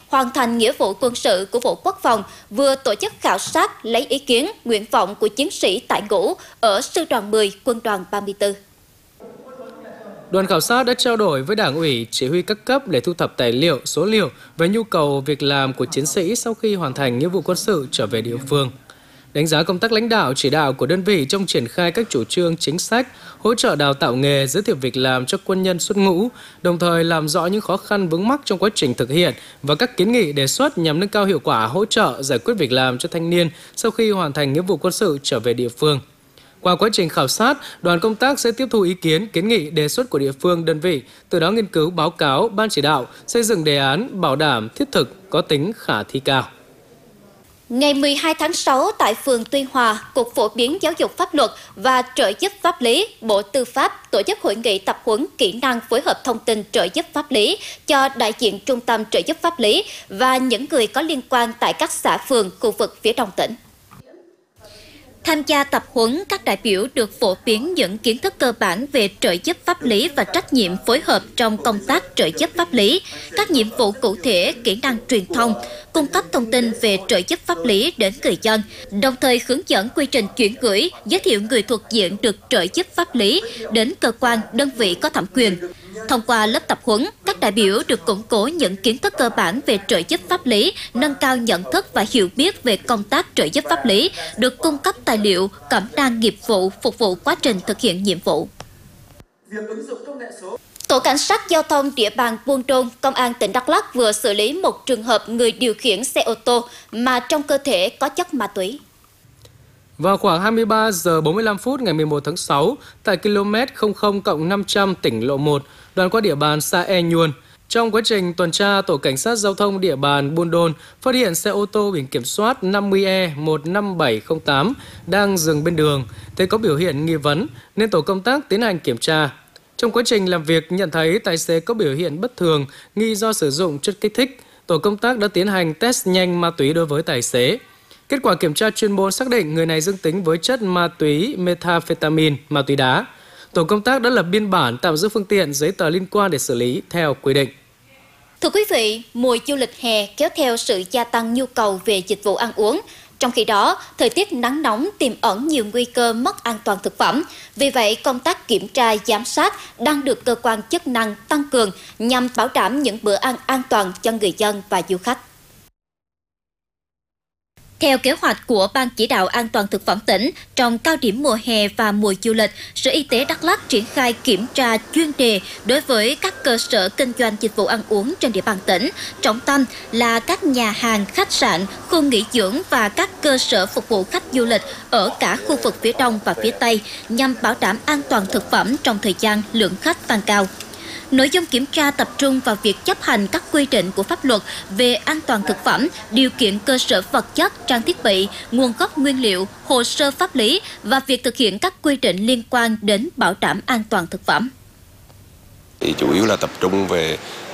hoàn thành nghĩa vụ quân sự của Bộ Quốc phòng vừa tổ chức khảo sát lấy ý kiến, nguyện vọng của chiến sĩ tại ngũ ở Sư đoàn 10, Quân đoàn 34. Đoàn khảo sát đã trao đổi với Đảng ủy, chỉ huy các cấp để thu thập tài liệu, số liệu về nhu cầu việc làm của chiến sĩ sau khi hoàn thành nghĩa vụ quân sự trở về địa phương. Đánh giá công tác lãnh đạo, chỉ đạo của đơn vị trong triển khai các chủ trương, chính sách, hỗ trợ đào tạo nghề, giới thiệu việc làm cho quân nhân xuất ngũ, đồng thời làm rõ những khó khăn vướng mắc trong quá trình thực hiện và các kiến nghị đề xuất nhằm nâng cao hiệu quả hỗ trợ giải quyết việc làm cho thanh niên sau khi hoàn thành nghĩa vụ quân sự trở về địa phương. Qua quá trình khảo sát, đoàn công tác sẽ tiếp thu ý kiến, kiến nghị, đề xuất của địa phương, đơn vị, từ đó nghiên cứu báo cáo ban chỉ đạo, xây dựng đề án bảo đảm thiết thực, có tính khả thi cao. Ngày 12 tháng 6 tại phường Tuy Hòa, Cục Phổ biến Giáo dục Pháp luật và Trợ giúp Pháp lý, Bộ Tư pháp tổ chức hội nghị tập huấn kỹ năng phối hợp thông tin trợ giúp pháp lý cho đại diện Trung tâm Trợ giúp Pháp lý và những người có liên quan tại các xã phường, khu vực phía Đông tỉnh. Tham gia tập huấn, các đại biểu được phổ biến những kiến thức cơ bản về trợ giúp pháp lý và trách nhiệm phối hợp trong công tác trợ giúp pháp lý, các nhiệm vụ cụ thể, kỹ năng truyền thông, cung cấp thông tin về trợ giúp pháp lý đến người dân, đồng thời hướng dẫn quy trình chuyển gửi, giới thiệu người thuộc diện được trợ giúp pháp lý đến cơ quan, đơn vị có thẩm quyền. Thông qua lớp tập huấn, các đại biểu được củng cố những kiến thức cơ bản về trợ giúp pháp lý, nâng cao nhận thức và hiểu biết về công tác trợ giúp pháp lý, được cung cấp tài liệu, cẩm nang nghiệp vụ phục vụ quá trình thực hiện nhiệm vụ. Tổ cảnh sát giao thông địa bàn Buôn Đôn, Công an tỉnh Đắk Lắk vừa xử lý một trường hợp người điều khiển xe ô tô mà trong cơ thể có chất ma túy. Vào khoảng 23 giờ 45 phút ngày 11 tháng 6, tại km 00+500 tỉnh Lộ 1, đoạn qua địa bàn xã E Nhuôn, trong quá trình tuần tra, tổ cảnh sát giao thông địa bàn Buôn Đôn phát hiện xe ô tô biển kiểm soát 50E15708 đang dừng bên đường, thấy có biểu hiện nghi vấn nên tổ công tác tiến hành kiểm tra. Trong quá trình làm việc nhận thấy tài xế có biểu hiện bất thường, nghi do sử dụng chất kích thích, tổ công tác đã tiến hành test nhanh ma túy đối với tài xế. Kết quả kiểm tra chuyên môn xác định người này dương tính với chất ma túy methamphetamine, ma túy đá. Tổ công tác đã lập biên bản tạm giữ phương tiện, giấy tờ liên quan để xử lý theo quy định. Thưa quý vị, mùa du lịch hè kéo theo sự gia tăng nhu cầu về dịch vụ ăn uống. Trong khi đó, thời tiết nắng nóng tiềm ẩn nhiều nguy cơ mất an toàn thực phẩm. Vì vậy, công tác kiểm tra, giám sát đang được cơ quan chức năng tăng cường nhằm bảo đảm những bữa ăn an toàn cho người dân và du khách. Theo kế hoạch của Ban Chỉ đạo An toàn thực phẩm tỉnh, trong cao điểm mùa hè và mùa du lịch, Sở Y tế Đắk Lắk triển khai kiểm tra chuyên đề đối với các cơ sở kinh doanh dịch vụ ăn uống trên địa bàn tỉnh. Trọng tâm là các nhà hàng, khách sạn, khu nghỉ dưỡng và các cơ sở phục vụ khách du lịch ở cả khu vực phía Đông và phía Tây, nhằm bảo đảm an toàn thực phẩm trong thời gian lượng khách tăng cao. Nội dung kiểm tra tập trung vào việc chấp hành các quy định của pháp luật về an toàn thực phẩm, điều kiện cơ sở vật chất, trang thiết bị, nguồn gốc nguyên liệu, hồ sơ pháp lý và việc thực hiện các quy định liên quan đến bảo đảm an toàn thực phẩm. Thì chủ yếu là tập trung về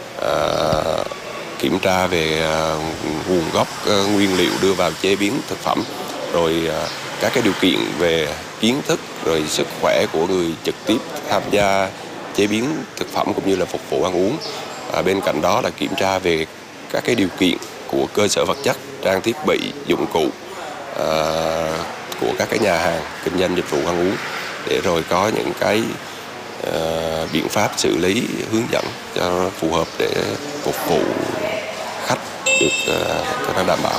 kiểm tra về nguồn gốc nguyên liệu đưa vào chế biến thực phẩm, rồi các cái điều kiện về kiến thức, rồi sức khỏe của người trực tiếp tham gia chế biến thực phẩm cũng như là phục vụ ăn uống. Bên cạnh đó là kiểm tra về các cái điều kiện của cơ sở vật chất, trang thiết bị, dụng cụ của các cái nhà hàng kinh doanh dịch vụ ăn uống, để rồi có những cái biện pháp xử lý, hướng dẫn cho phù hợp để phục vụ khách được đảm bảo.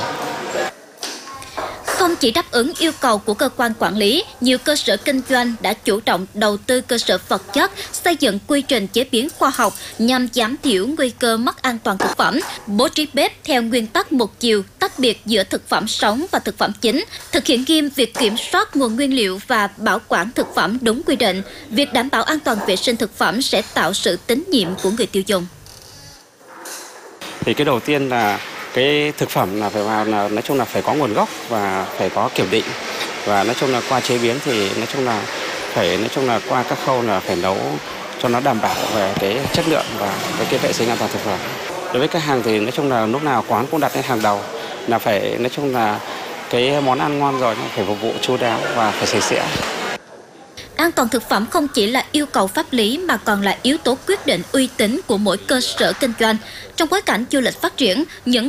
Không chỉ đáp ứng yêu cầu của cơ quan quản lý, nhiều cơ sở kinh doanh đã chủ động đầu tư cơ sở vật chất, xây dựng quy trình chế biến khoa học nhằm giảm thiểu nguy cơ mất an toàn thực phẩm, bố trí bếp theo nguyên tắc một chiều, tách biệt giữa thực phẩm sống và thực phẩm chín, thực hiện nghiêm việc kiểm soát nguồn nguyên liệu và bảo quản thực phẩm đúng quy định. Việc đảm bảo an toàn vệ sinh thực phẩm sẽ tạo sự tín nhiệm của người tiêu dùng. Thì cái đầu tiên là cái thực phẩm là phải vào, là nói chung là phải có nguồn gốc và phải có kiểm định, và nói chung là qua chế biến thì nói chung là qua các khâu là phải nấu cho nó đảm bảo về cái chất lượng và cái vệ sinh an toàn thực phẩm. Đối với các hàng thì nói chung là lúc nào quán cũng đặt lên hàng đầu, là phải nói chung là cái món ăn ngon rồi phải phục vụ chu đáo và phải sạch sẽ. An toàn thực phẩm không chỉ là yêu cầu pháp lý mà còn là yếu tố quyết định uy tín của mỗi cơ sở kinh doanh. Trong bối cảnh du lịch phát triển, những